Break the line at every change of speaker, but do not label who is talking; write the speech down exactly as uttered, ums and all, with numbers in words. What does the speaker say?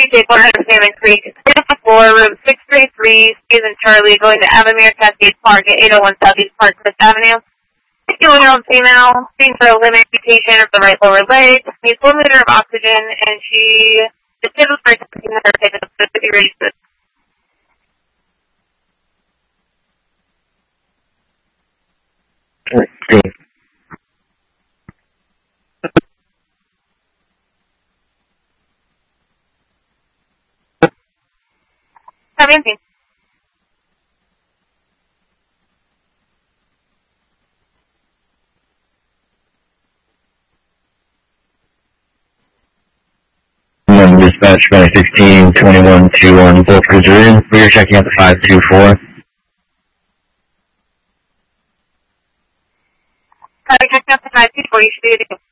take one hundred Salmon Creek, four, room six three three, Susan Charlie, going to Avamere Cascade Park at eight oh one Southeast Park Fifth Avenue. fifty-one-year-old female, seeing for a limb amputation of the right lower leg, needs one liter of oxygen, and she is scheduled for attending her patient to be ready to
Great.
Amazing.
One dispatch by sixteen twenty-one two one, both crews are in. We are checking out the five two four.
Sorry, check out the five two four, you should be able to